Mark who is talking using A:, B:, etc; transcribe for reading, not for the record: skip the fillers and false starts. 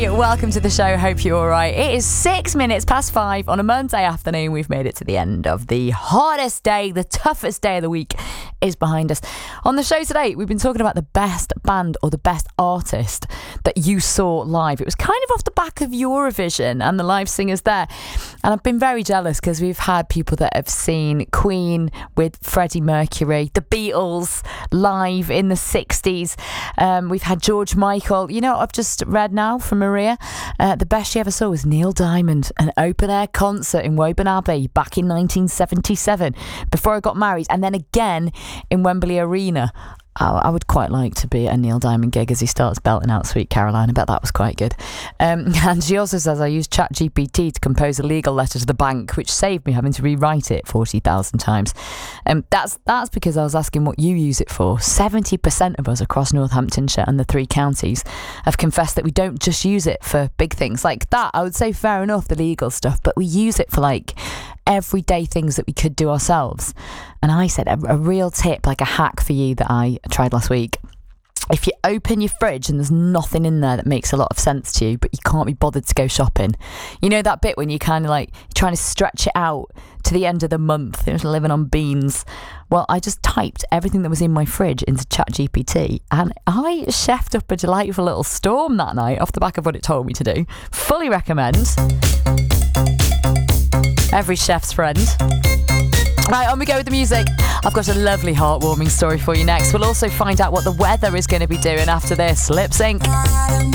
A: Welcome to the show. Hope you're all right. It is 6 minutes past 5 on a Monday afternoon. We've made it to the end of the hardest day, the toughest day of the week is behind us. On the show today, we've been talking about the best band or the best artist that you saw live. It was kind of off the back of Eurovision and the live singers there. And I've been very jealous because we've had people that have seen Queen with Freddie Mercury, the Beatles live in the 60s. We've had George Michael. You know what I've just read now from Maria? The best she ever saw was Neil Diamond, an open-air concert in Woburn Abbey back in 1977 before I got married, and then again in Wembley Arena. I would quite like to be at a Neil Diamond gig as he starts belting out Sweet Caroline. I bet that was quite good. And she also says, I used ChatGPT to compose a legal letter to the bank, which saved me having to rewrite it 40,000 times. That's because I was asking what you use it for. 70% of us across Northamptonshire and the 3 counties have confessed that we don't just use it for big things like that. I would say fair enough, the legal stuff, but we use it for like everyday things that we could do ourselves. And I said a real tip, like a hack for you that I tried last week. If you open your fridge and there's nothing in there that makes a lot of sense to you, but you can't be bothered to go shopping, you know that bit when you kind of like trying to stretch it out to the end of the month, it was living on beans. Well, I just typed everything that was in my fridge into ChatGPT and I chefed up a delightful little storm that night off the back of what it told me to do. Fully recommend. Every chef's friend. Right, on we go with the music. I've got a lovely heartwarming story for you next. We'll also find out what the weather is going to be doing after this. Lip sync.